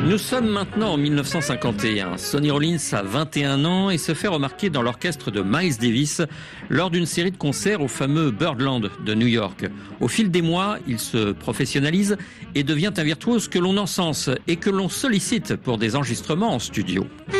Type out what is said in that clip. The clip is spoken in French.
Nous sommes maintenant en 1951. Sonny Rollins a 21 ans et se fait remarquer dans l'orchestre de Miles Davis lors d'une série de concerts au fameux Birdland de New York. Au fil des mois, il se professionnalise et devient un virtuose que l'on encense et que l'on sollicite pour des enregistrements en studio.